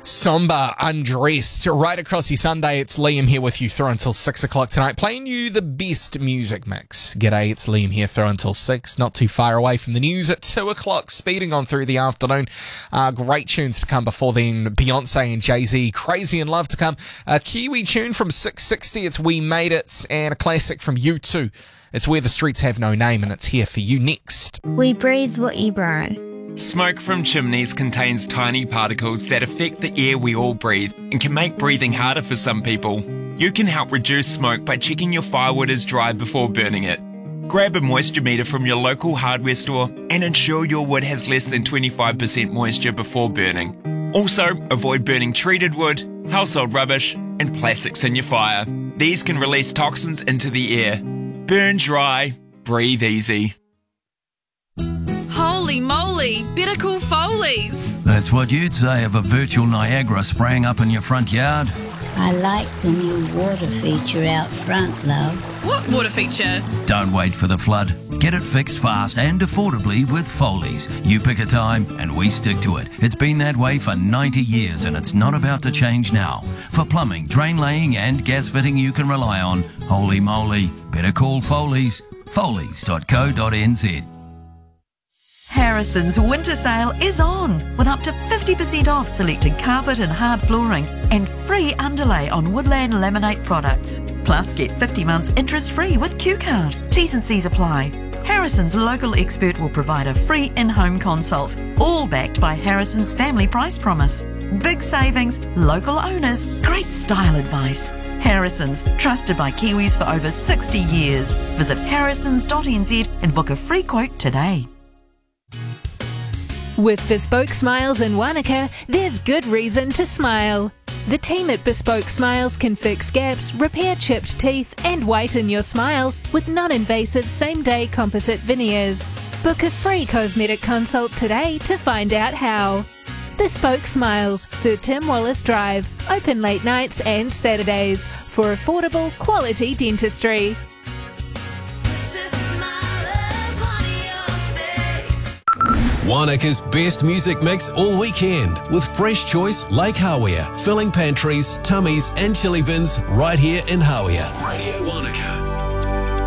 Somber Undressed. Right across your Sunday, it's Liam here with you through until 6 o'clock tonight, playing you the best music mix. G'day, it's Liam here through until 6, not too far away from the news at 2 o'clock, speeding on through the afternoon. Great tunes to come before then. Beyonce and Jay-Z, Crazy in Love to come. A Kiwi tune from 660, it's We Made It, and a classic from U2. It's Where the Streets Have No Name, and it's here for you next. We breathe what you burn. Smoke from chimneys contains tiny particles that affect the air we all breathe and can make breathing harder for some people. You can help reduce smoke by checking your firewood is dry before burning it. Grab a moisture meter from your local hardware store and ensure your wood has less than 25% moisture before burning. Also, avoid burning treated wood, household rubbish, and plastics in your fire. These can release toxins into the air. Burn dry, breathe easy. Holy moly, better call Foley's. That's what you'd say of a virtual Niagara spraying up in your front yard. I like the new water feature out front, love. What water feature? Don't wait for the flood. Get it fixed fast and affordably with Foley's. You pick a time and we stick to it. It's been that way for 90 years and it's not about to change now. For plumbing, drain laying and gas fitting you can rely on, holy moly, better call Foley's. Foley's.co.nz. Harrison's winter sale is on with up to 50% off selected carpet and hard flooring and free underlay on Woodland Laminate products. Plus get 50 months interest free with Q-Card. T's and C's apply. Harrison's local expert will provide a free in-home consult, all backed by Harrison's family price promise. Big savings, local owners, great style advice. Harrison's, trusted by Kiwis for over 60 years. Visit harrisons.nz and book a free quote today. With Bespoke Smiles in Wanaka, there's good reason to smile. The team at Bespoke Smiles can fix gaps, repair chipped teeth and whiten your smile with non-invasive same-day composite veneers. Book a free cosmetic consult today to find out how. Bespoke Smiles, Sir Tim Wallace Drive, open late nights and Saturdays for affordable, quality dentistry. Wanaka's best music mix all weekend with fresh choice Lake Hawea, filling pantries, tummies and chili bins right here in Hawea. Radio